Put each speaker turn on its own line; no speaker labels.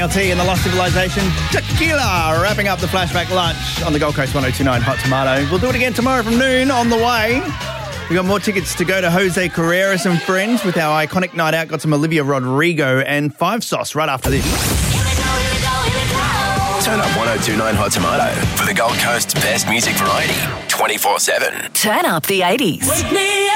NLT and the Lost Civilization. Tequila, wrapping up the flashback lunch on the Gold Coast 102.9 Hot Tomato. We'll do it again tomorrow from noon on the way. We got more tickets to go to Jose Carreras and Friends with our iconic night out. Got some Olivia Rodrigo and Five Sauce right after this.
Turn up 102.9 Hot Tomato for the Gold Coast's best music variety 24/7.
Turn up the 80s.